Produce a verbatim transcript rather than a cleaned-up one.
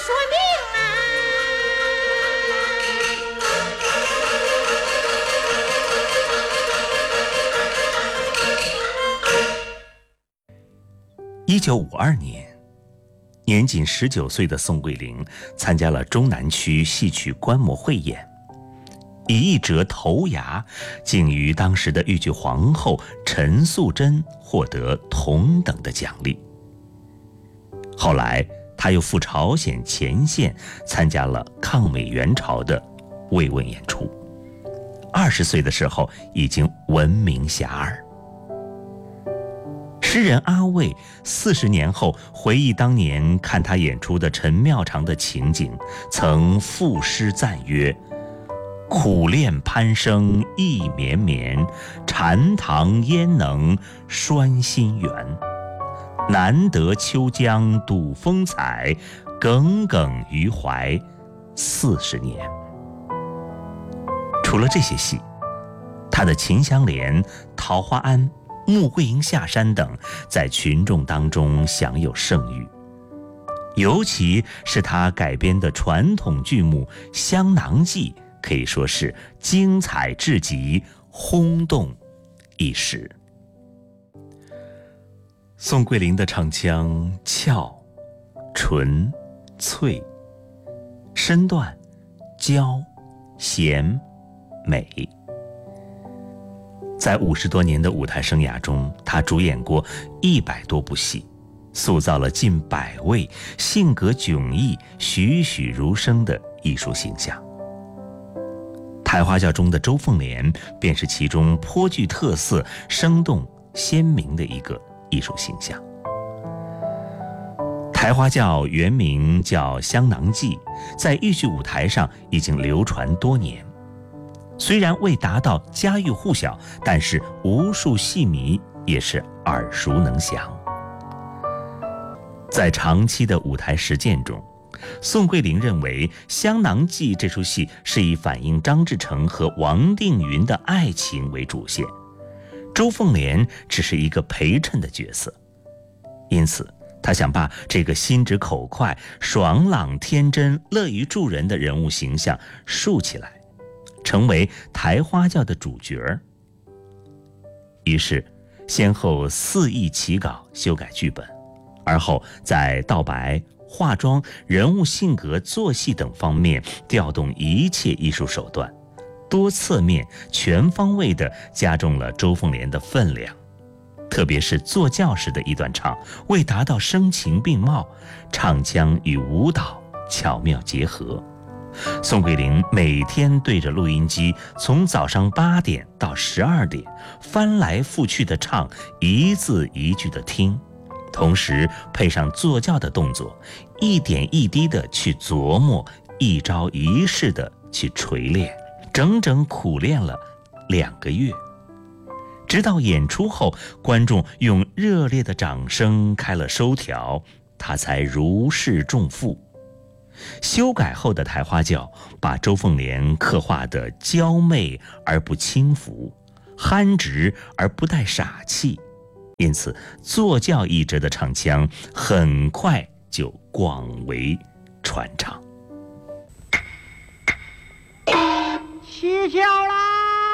说明啊。 一九五二年，年仅十九岁的宋桂龄参加了中南区戏曲观摩汇演，以一折头牙，竟于当时的豫剧皇后陈素贞获得同等的奖励。后来，他又赴朝鲜前线参加了抗美援朝的慰问演出。二十岁的时候，已经闻名遐迩。诗人阿魏四十年后回忆当年看他演出的陈妙长的情景，曾赋诗赞曰：苦练攀升意绵绵，禅堂焉能拴心缘？难得秋江睹风采，耿耿于怀四十年。除了这些戏，他的《秦香莲》《桃花庵》穆桂英下山等在群众当中享有盛誉，尤其是他改编的传统剧目《香囊记》，可以说是精彩至极，轰动一时。宋桂龄的唱腔俏、纯、脆，身段娇、贤、美。在五十多年的舞台生涯中，他主演过一百多部戏，塑造了近百位性格迥异、栩栩如生的艺术形象。台花轿中的周凤莲便是其中颇具特色、生动鲜明的一个艺术形象。台花轿原名叫《香囊记》，在豫剧舞台上已经流传多年。虽然未达到家喻户晓，但是无数戏迷也是耳熟能详。在长期的舞台实践中，宋桂龄认为《香囊记》这出戏是以反映张志成和王定云的爱情为主线，周凤莲只是一个陪衬的角色，因此他想把这个心直口快、爽朗天真、乐于助人的人物形象竖起来，成为台花轿的主角。于是先后四易起稿修改剧本，而后在道白、化妆、人物性格、做戏等方面调动一切艺术手段，多侧面全方位地加重了周凤莲的分量。特别是坐轿时的一段唱，为达到声情并茂，唱腔与舞蹈巧妙结合，宋桂龄每天对着录音机，从早上八点到十二点，翻来覆去的唱，一字一句的听，同时配上坐轿的动作，一点一滴的去琢磨，一招一式的去锤炼，整整苦练了两个月。直到演出后，观众用热烈的掌声开了收条，他才如释重负。修改后的台花轿把周凤莲刻画得娇媚而不轻浮，憨直而不带傻气，因此坐轿一折的唱腔很快就广为传唱。 起轿啦！